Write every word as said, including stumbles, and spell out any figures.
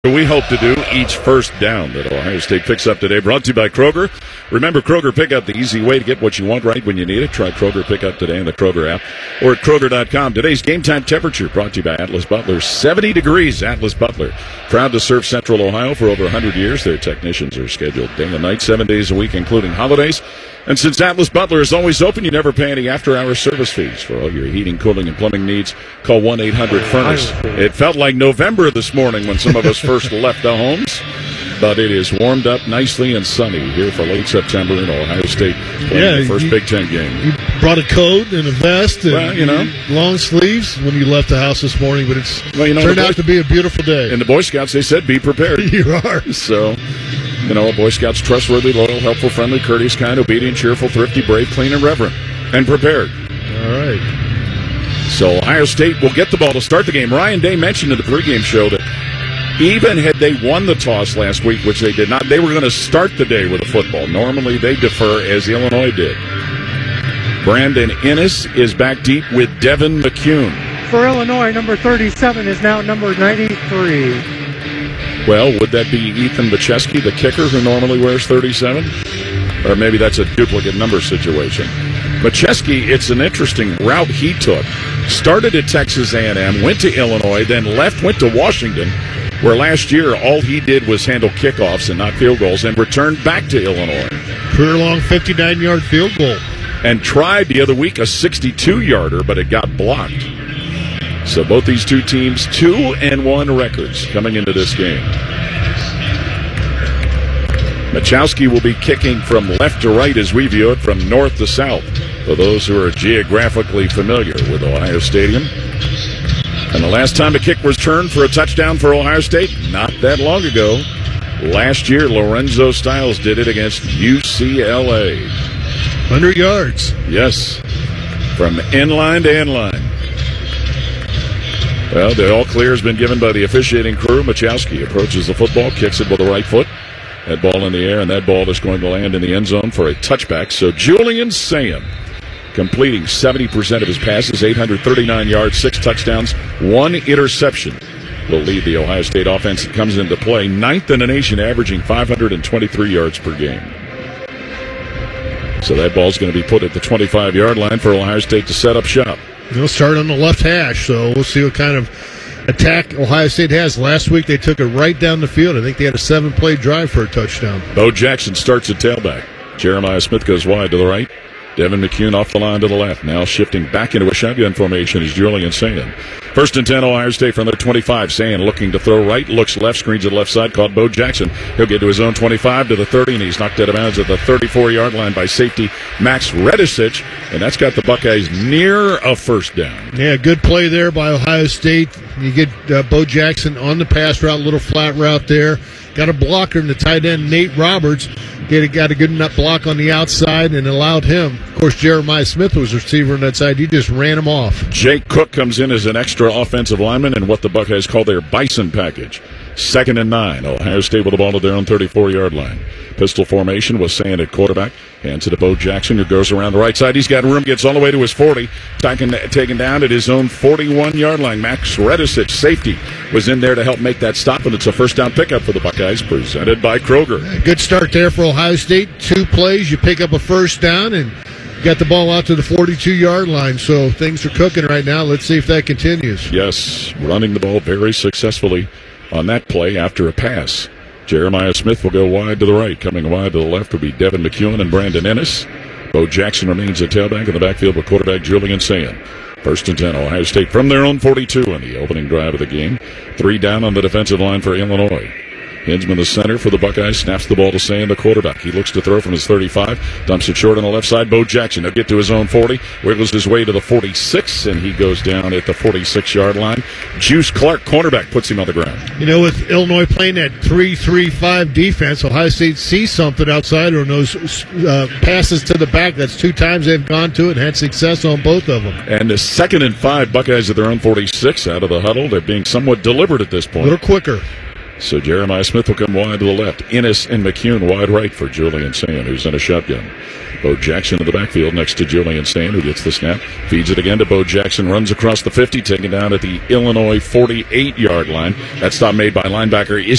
We hope to do each first down that Ohio State picks up today. Brought to you by Kroger. Remember, Kroger Pickup, the easy way to get what you want right when you need it. Try Kroger Pickup today in the Kroger app or at Kroger dot com. Today's game time temperature brought to you by Atlas Butler. seventy degrees, Atlas Butler. Proud to serve Central Ohio for over one hundred years. Their technicians are scheduled day and night, seven days a week, including holidays. And since Atlas Butler is always open, you never pay any after-hour service fees. For all your heating, cooling, and plumbing needs, call one eight hundred furnace. It felt like November this morning when some of us first left the homes, but it is warmed up nicely and sunny here for late September in Ohio State playing yeah, the first you, Big Ten game. You brought a coat and a vest and well, you know, long sleeves when you left the house this morning, but it's well, you know, turned Boy, out to be a beautiful day. And the Boy Scouts, they said, be prepared. You are. So... You know, a Boy Scout's trustworthy, loyal, helpful, friendly, courteous, kind, obedient, cheerful, thrifty, brave, clean, and reverent. And prepared. All right. So Ohio State will get the ball to start the game. Ryan Day mentioned in the pregame show that even had they won the toss last week, which they did not, they were going to start the day with a football. Normally they defer, as Illinois did. Brandon Inniss is back deep with Devin McCune. For Illinois, number thirty-seven is now number ninety-three. Well, would that be Ethan Bachesky, the kicker, who normally wears thirty-seven? Or maybe that's a duplicate number situation. Bachesky, it's an interesting route he took. Started at Texas A and M, went to Illinois, then left, went to Washington, where last year all he did was handle kickoffs and not field goals, and returned back to Illinois. Career-long fifty-nine-yard field goal. And tried the other week a sixty-two-yarder, but it got blocked. So both these two teams, two and one records coming into this game. Machowski will be kicking from left to right as we view it, from north to south, for those who are geographically familiar with Ohio Stadium. And the last time a kick was turned for a touchdown for Ohio State, not that long ago. Last year, Lorenzo Styles did it against U C L A. one hundred yards. Yes, from inline to inline. Well, the all-clear has been given by the officiating crew. Machowski approaches the football, kicks it with the right foot. That ball in the air, and that ball is going to land in the end zone for a touchback. So Julian Sayin completing seventy percent of his passes, eight hundred thirty-nine yards, six touchdowns, one interception. Will lead the Ohio State offense that comes into play, ninth in the nation, averaging five hundred twenty-three yards per game. So that ball's going to be put at the twenty-five-yard line for Ohio State to set up shop. They'll start on the left hash, so we'll see what kind of attack Ohio State has. Last week they took it right down the field. I think they had a seven-play drive for a touchdown. Bo Jackson starts at tailback. Jeremiah Smith goes wide to the right. Devin McCune off the line to the left. Now shifting back into a shotgun formation is Julian Sayin. First and ten, Ohio State from their twenty-five. Sayin looking to throw right, looks left, screens to the left side, caught Bo Jackson. He'll get to his own twenty-five to the thirty, and he's knocked out of bounds at the thirty-four-yard line by safety Max Redisic, and that's got the Buckeyes near a first down. Yeah, good play there by Ohio State. You get uh, Bo Jackson on the pass route, little flat route there. Got a blocker in the tight end, Nate Roberts. Get a, got a good enough block on the outside and allowed him. Of course, Jeremiah Smith was receiver on that side. He just ran him off. Jake Cook comes in as an extra offensive lineman in what the Buckeyes call their Bison package. Second and nine. Ohio State with the ball at their own thirty-four-yard line. Pistol formation was Sayin at quarterback. Hands it to Bo Jackson, who goes around the right side. He's got room, gets all the way to his forty. Taken, taken down at his own forty-one-yard line. Max Redisic, safety, was in there to help make that stop, and it's a first-down pickup for the Buckeyes, presented by Kroger. Good start there for Ohio State. Two plays, you pick up a first down, and got the ball out to the forty-two-yard line, so things are cooking right now. Let's see if that continues. Yes, running the ball very successfully on that play after a pass. Jeremiah Smith will go wide to the right. Coming wide to the left will be Devin McCune and Brandon Inniss. Bo Jackson remains at tailback in the backfield with quarterback Julian Sayin. First and ten, Ohio State from their own forty-two in the opening drive of the game. Three down on the defensive line for Illinois. Hinzman, the center for the Buckeyes, snaps the ball to Sayin, the quarterback. He looks to throw from his thirty-five, dumps it short on the left side. Bo Jackson, he'll get to his own forty, wiggles his way to the forty-six, and he goes down at the forty-six-yard line. Juice Clark, cornerback, puts him on the ground. You know, with Illinois playing that three three five defense, Ohio State sees something outside on those uh, passes to the back. That's two times they've gone to it and had success on both of them. And the second and five, Buckeyes at their own forty-six out of the huddle. They're being somewhat deliberate at this point. A little quicker. So Jeremiah Smith will come wide to the left. Innes and McCune wide right for Julian Sand, who's in a shotgun. Bo Jackson in the backfield next to Julian Sand, who gets the snap. Feeds it again to Bo Jackson. Runs across the fifty, taken down at the Illinois forty-eight-yard line. That stop made by linebacker Ish.